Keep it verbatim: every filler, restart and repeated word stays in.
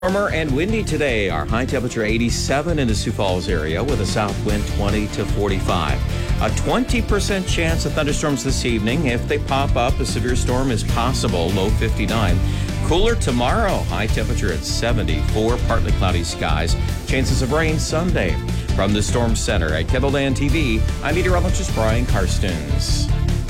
Warmer and windy today. Our high temperature eighty-seven in the Sioux Falls area with a south wind twenty to forty-five. A twenty percent chance of thunderstorms this evening. If they pop up, a severe storm is possible. Low fifty-nine. Cooler tomorrow. High temperature at seventy-four. Partly cloudy skies. Chances of rain Sunday. From the Storm Center at KENDLE Dan T V, I'm meteorologist Brian Karstens.